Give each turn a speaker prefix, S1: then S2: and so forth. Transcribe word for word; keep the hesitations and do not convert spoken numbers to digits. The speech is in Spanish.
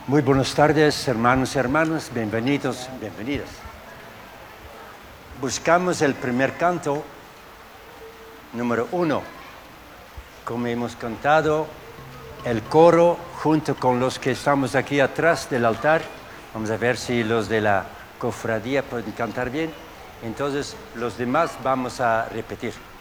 S1: Muy buenas tardes, hermanos y hermanas, bienvenidos, bienvenidas. Buscamos el primer canto, número uno. Como hemos cantado, el coro junto con los que estamos aquí atrás del altar. Vamos a ver si los de la cofradía pueden cantar bien. Entonces, los demás vamos a repetir.